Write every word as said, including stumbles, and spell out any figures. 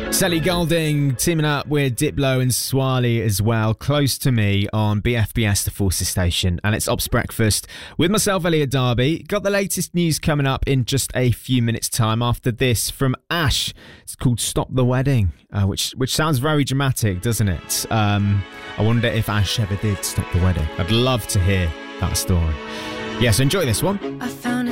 Sally Golding teaming up with Diplo and Swali as well. Close to Me on B F B S, the Forces Station. And it's Ops Breakfast with myself, Elliot Darby. Got the latest news coming up in just a few minutes' time after this from Ash. It's called Stop the Wedding, uh, which which sounds very dramatic, doesn't it? Um, I wonder if Ash ever did stop the wedding. I'd love to hear that story. Yeah, so enjoy this one. I found